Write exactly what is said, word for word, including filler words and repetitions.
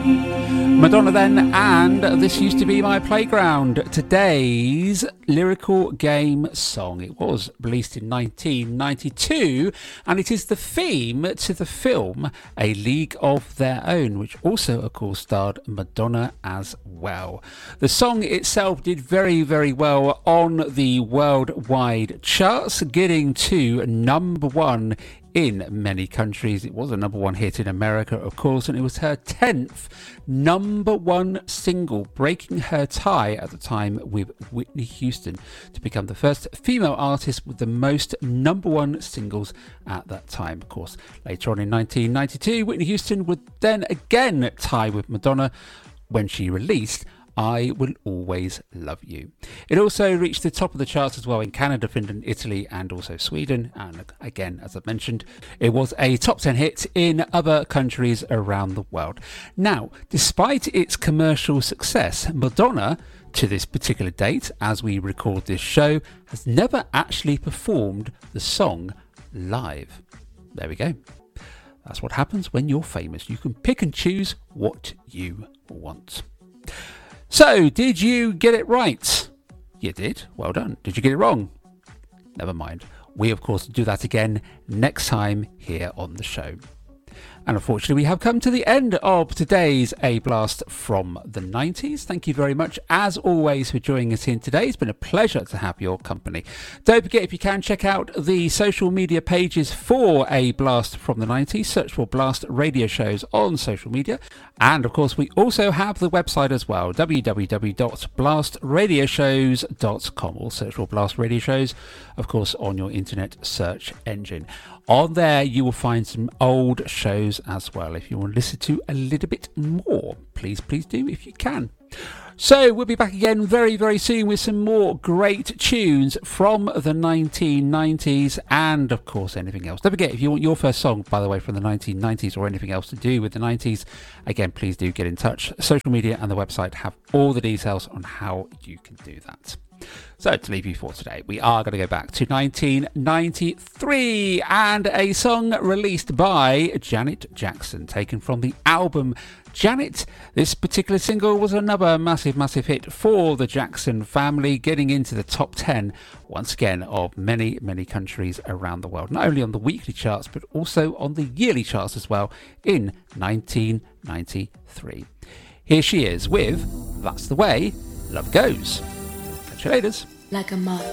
Madonna then, and This Used to Be My Playground, today's lyrical game song. It was released in nineteen ninety-two, and it is the theme to the film A League of Their Own, which also, of course, starred Madonna as well. The song itself did very, very well on the worldwide charts, getting to number one in many countries. It was a number one hit in America, of course, and it was her tenth number one single, breaking her tie at the time with Whitney Houston to become the first female artist with the most number one singles at that time. Of course, later on in nineteen ninety-two, Whitney Houston would then again tie with Madonna when she released I Will Always Love You. It also reached the top of the charts as well in Canada, Finland, Italy, and also Sweden. And again, as I mentioned, it was a top ten hit in other countries around the world. Now, despite its commercial success, Madonna, to this particular date, as we record this show, has never actually performed the song live. There we go. That's what happens when you're famous. You can pick and choose what you want. So, did you get it right? You did. Well done. Did you get it wrong? Never mind. We, of course, do that again next time here on the show. And unfortunately, we have come to the end of today's A Blast from the nineties. Thank you very much, as always, for joining us in today. It's been a pleasure to have your company. Don't forget, if you can, check out the social media pages for A Blast from the nineties. Search for Blast Radio Shows on social media. And, of course, we also have the website as well, w w w dot blast radio shows dot com. Or search for Blast Radio Shows, of course, on your internet search engine. On there, you will find some old shows as well. If you want to listen to a little bit more, please, please do if you can. So we'll be back again very, very soon with some more great tunes from the nineteen nineties and, of course, anything else. Don't forget, if you want your first song, by the way, from the nineteen nineties or anything else to do with the nineties, again, please do get in touch. Social media and the website have all the details on how you can do that. So to leave you for today, we are going to go back to nineteen ninety-three and a song released by Janet Jackson, taken from the album Janet. This particular single was another massive, massive hit for the Jackson family, getting into the top ten once again of many, many countries around the world, not only on the weekly charts, but also on the yearly charts as well in nineteen ninety-three. Here she is with That's the Way Love Goes. Catch you later. Like a moth